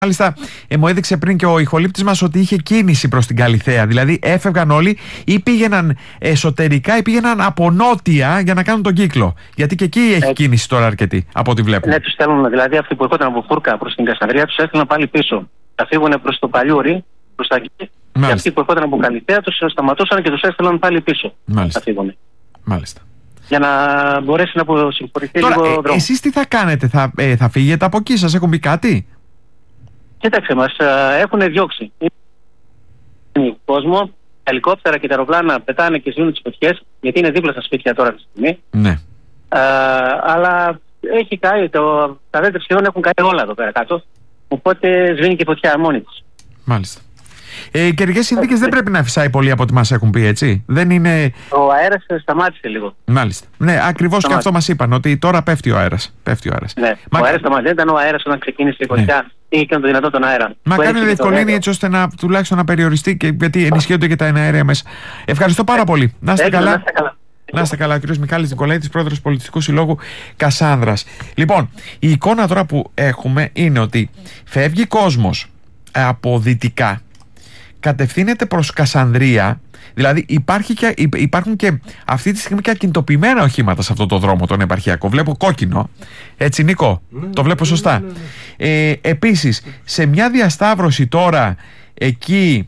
Μάλιστα, μου έδειξε πριν και ο ηχολήπτης μας ότι είχε κίνηση προς την Καλιθέα. Δηλαδή έφευγαν όλοι ή πήγαιναν εσωτερικά ή πήγαιναν από νότια για να κάνουν τον κύκλο. Γιατί και εκεί έχει κίνηση τώρα αρκετή, από ό,τι βλέπουμε. Ναι, τους στέλνουν, δηλαδή αυτοί που έρχονταν από Φούρκα προς την Κασανδρία, τους έστειλαν πάλι πίσω. Θα φύγουν προς το Παλιούρι, προς τα εκεί. Και αυτοί που έρχονταν από Καλιθέα τους σταματούσαν και τους έστειλαν πάλι πίσω. Μάλιστα. Θα φύγουν. Μάλιστα. Για να μπορέσει να αποσυμφορηθεί λίγο ο δρόμος. Εσείς τι θα κάνετε, θα φύγετε από εκεί, σας έχουν πει κάτι? Κοίταξε, μας έχουν διώξει. Είναι κόσμο, ελικόπτερα και τα αεροπλάνα πετάνε και σβήνουν τις φωτιές, γιατί είναι δίπλα στα σπίτια τώρα τη στιγμή. Ναι. Αλλά έχει καεί, τα δέντρα σχεδόν έχουν καεί όλα εδώ πέρα κάτω. Οπότε σβήνει και η φωτιά μόνη της. Μάλιστα. Καιρικές συνθήκες δεν πρέπει να φυσάει πολύ από ό,τι μας έχουν πει, έτσι. Δεν είναι... Ο αέρας σταμάτησε λίγο. Μάλιστα. Ναι, ακριβώς και αυτό μας είπαν, ότι τώρα πέφτει ο αέρας. Ναι, ο αέρας σταμάτησε. Δεν ήταν ο αέρας όταν ξεκίνησε η φωτιά. Είχε και το δυνατό τον αέρα. Μα κάνει διευκολύνει έτσι ώστε να τουλάχιστον να περιοριστεί, και γιατί ενισχύονται και τα αέρια μέσα. Ευχαριστώ πάρα πολύ. Να είστε καλά. Να είστε καλά, ο κ. Μιχάλης Νικολαίτης, πρόεδρος Πολιτιστικού Συλλόγου Κασάνδρας. Λοιπόν, η εικόνα τώρα που έχουμε είναι ότι φεύγει κόσμος από δυτικά, κατευθύνεται προς Κασανδρία. Δηλαδή υπάρχουν και αυτή τη στιγμή και ακινητοποιημένα οχήματα σε αυτό το δρόμο τον επαρχιακό. Βλέπω κόκκινο. Έτσι, Νίκο, το βλέπω σωστά. Επίσης, σε μια διασταύρωση τώρα εκεί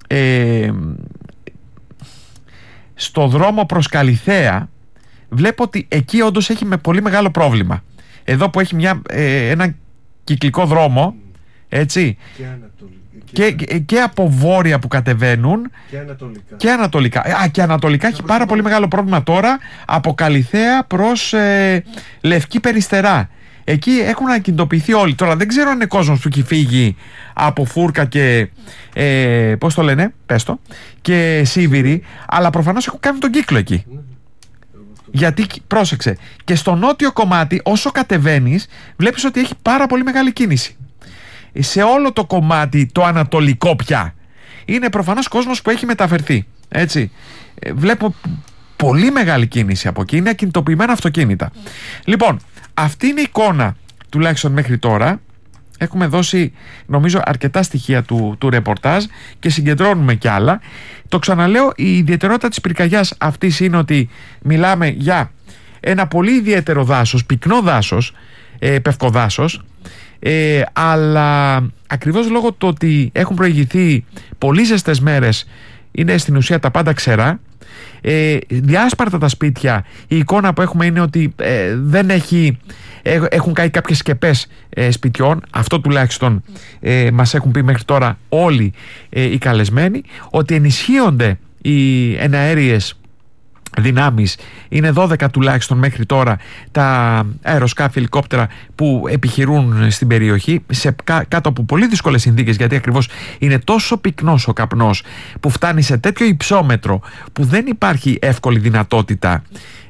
στο δρόμο προς Καλιθέα, βλέπω ότι εκεί όντως έχει με πολύ μεγάλο πρόβλημα. Εδώ που έχει ένα κυκλικό δρόμο, έτσι, και από βόρεια που κατεβαίνουν και ανατολικά. Και ανατολικά έχει πάρα πολύ μεγάλο πρόβλημα τώρα από Καλιθέα προς Λευκή Περιστερά. Εκεί έχουν ακινητοποιηθεί όλοι. Τώρα δεν ξέρω αν είναι κόσμος που έχει φύγει από Φούρκα και πώς το λένε, πες το, και Σίβηρη, αλλά προφανώς έχουν κάνει τον κύκλο εκεί. Γιατί, πρόσεξε, και στο νότιο κομμάτι όσο κατεβαίνεις βλέπεις ότι έχει πάρα πολύ μεγάλη κίνηση. Σε όλο το κομμάτι το ανατολικό πια είναι προφανώς κόσμος που έχει μεταφερθεί, έτσι. Βλέπω πολύ μεγάλη κίνηση από εκεί, είναι ακινητοποιημένα αυτοκίνητα. Λοιπόν, αυτή είναι η εικόνα τουλάχιστον μέχρι τώρα. Έχουμε δώσει νομίζω αρκετά στοιχεία του ρεπορτάζ και συγκεντρώνουμε κι άλλα. Το ξαναλέω, η ιδιαιτερότητα της πυρκαγιάς αυτής είναι ότι μιλάμε για ένα πολύ ιδιαίτερο δάσος, πυκνό δάσος, πευκοδάσος, αλλά ακριβώς λόγω του ότι έχουν προηγηθεί πολύ ζεστές μέρες, είναι στην ουσία τα πάντα ξερά, διάσπαρτα τα σπίτια. Η εικόνα που έχουμε είναι ότι έχουν καεί κάποιες σκεπές σπιτιών. Αυτό τουλάχιστον μας έχουν πει μέχρι τώρα όλοι οι καλεσμένοι, ότι ενισχύονται οι εναέριες δυνάμεις. Είναι 12 τουλάχιστον μέχρι τώρα τα αεροσκάφη, ελικόπτερα που επιχειρούν στην περιοχή κάτω από πολύ δύσκολες συνθήκες, γιατί ακριβώς είναι τόσο πυκνός ο καπνός που φτάνει σε τέτοιο υψόμετρο που δεν υπάρχει εύκολη δυνατότητα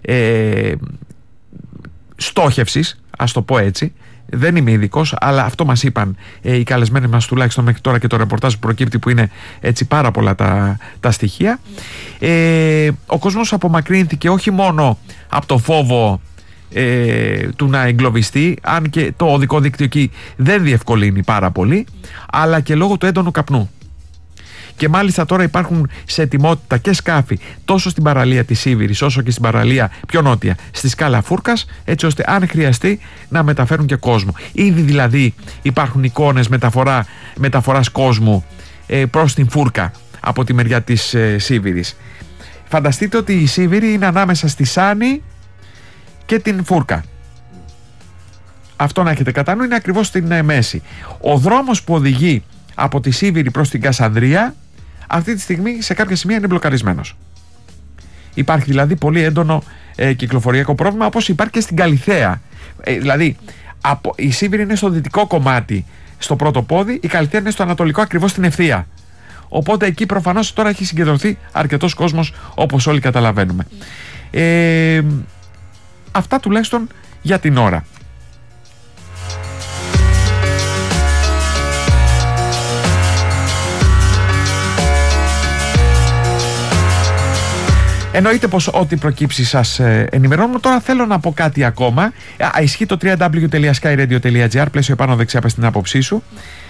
στόχευσης, ας το πω έτσι. Δεν είμαι ειδικός, αλλά αυτό μας είπαν οι καλεσμένοι μας τουλάχιστον μέχρι τώρα, και το ρεπορτάζ που προκύπτει, που είναι έτσι πάρα πολλά τα στοιχεία. Ο κόσμος απομακρύνθηκε όχι μόνο από το φόβο του να εγκλωβιστεί, αν και το οδικό δίκτυο εκεί δεν διευκολύνει πάρα πολύ, αλλά και λόγω του έντονου καπνού. Και μάλιστα τώρα υπάρχουν σε ετοιμότητα και σκάφη τόσο στην παραλία της Σίβηρης όσο και στην παραλία πιο νότια στη σκάλα Φούρκας, έτσι ώστε αν χρειαστεί να μεταφέρουν και κόσμο. Ήδη δηλαδή υπάρχουν εικόνες μεταφοράς κόσμου προς την Φούρκα από τη μεριά της Σίβηρης. Φανταστείτε ότι η Σίβηρη είναι ανάμεσα στη Σάνη και την Φούρκα. Αυτό να έχετε κατά νου, είναι ακριβώς στην μέση. Ο δρόμος που οδηγεί από τη Σίβηρη προς την Κασανδρία αυτή τη στιγμή σε κάποια σημεία είναι μπλοκαρισμένος. Υπάρχει δηλαδή πολύ έντονο κυκλοφοριακό πρόβλημα, όπως υπάρχει και στην Καλιθέα. Δηλαδή η Σίβηρη είναι στο δυτικό κομμάτι, στο πρώτο πόδι, η Καλιθέα είναι στο ανατολικό, ακριβώς στην ευθεία. Οπότε εκεί προφανώς τώρα έχει συγκεντρωθεί αρκετός κόσμος, όπως όλοι καταλαβαίνουμε. Αυτά τουλάχιστον για την ώρα. Εννοείται πως ό,τι προκύψει σας ενημερώνουμε. Τώρα θέλω να πω κάτι ακόμα. Ισχύει το www.skyradio.gr, πλαίσιο επάνω δεξιά πες την άποψή σου.